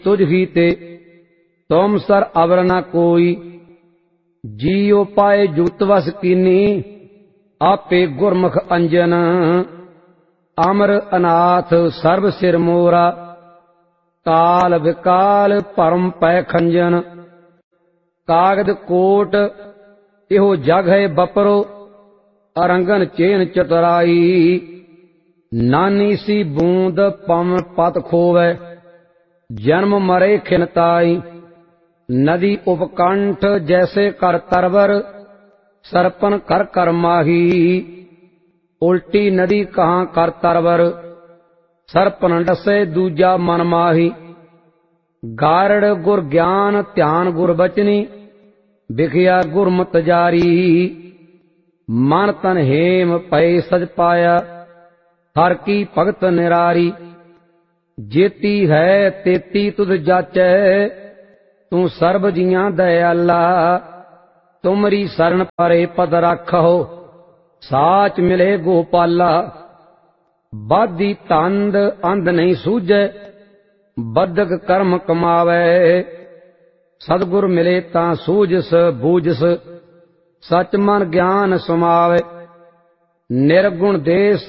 तुझ ही ते तुम सर अवर न कोई। जियो पाए जुगत वस कीनी आपे गुरमुख अंजन। अमर अनाथ सर्व सिर मोरा काल विकाल परम पै खंजन। कागद कोट इहो जग है बपरो अरंगन चेन चतुराई। नानी सी बूंद पवन पत खोवै जन्म मरे खिनताई। नदी उपकंठ जैसे कर तरवर सरपन कर कर माही। उल्टी नदी कहाँ कर तरवर सरपन डसे दूजा मन माही। गारड़ गुर ज्ञान ध्यान गुर बचनी बिखिया गुरमत जारी। मन तन हेम पै सज पाया हर की भगत निरारी। जेती है तेती तुध जाचै तू सर्ब जियां दयाला। तुमरी शरण परे पद राखो साच मिले गोपाला। बाधी तंद अंध नहीं सूझे बदक कर्म कमावे। सतगुर मिले तां सूझस बूझस सच मन ज्ञान समावे। निर्गुण देश